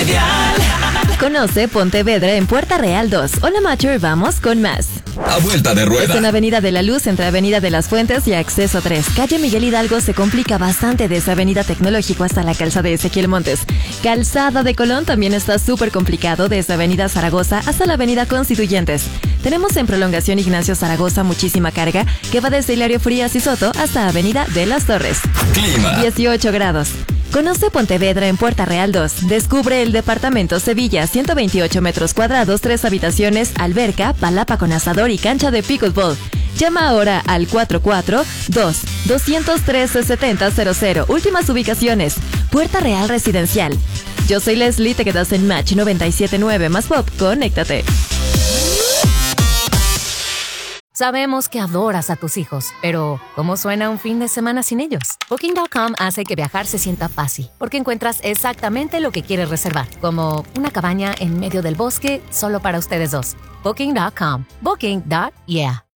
Predial. Conoce Pontevedra en Puerta Real 2. Hola Mature, vamos con más. A vuelta de rueda. Es en Avenida de la Luz, entre Avenida de las Fuentes y Acceso 3. Calle Miguel Hidalgo se complica bastante desde Avenida Tecnológico hasta la calzada de Ezequiel Montes. Calzada de Colón también está súper complicado desde Avenida Zaragoza hasta la Avenida Constituyentes. Tenemos en prolongación Ignacio Zaragoza muchísima carga que va desde Hilario Frías y Soto hasta Avenida de las Torres. Clima. 18 grados. Conoce Pontevedra en Puerta Real 2. Descubre el departamento Sevilla, 128 metros cuadrados, 3 habitaciones, alberca, palapa con asador y cancha de pickleball. Llama ahora al 442-203-7000. Últimas ubicaciones. Puerta Real Residencial. Yo soy Leslie, te quedas en Match 97.9 más Pop. Conéctate. Sabemos que adoras a tus hijos, pero ¿cómo suena un fin de semana sin ellos? Booking.com hace que viajar se sienta fácil, porque encuentras exactamente lo que quieres reservar, como una cabaña en medio del bosque solo para ustedes dos. Booking.com. Booking.yeah.